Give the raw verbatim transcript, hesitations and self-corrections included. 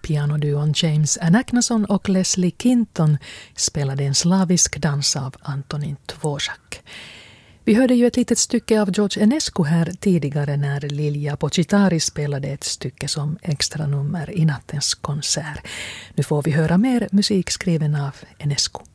Pianoduon James Anagnason och Leslie Kinton spelade en slavisk dans av Antonin Dvořák. Vi hörde ju ett litet stycke av George Enescu här tidigare när Lilja Pocitari spelade ett stycke som extra nummer i nattens konsert. Nu får vi höra mer musik skriven av Enescu.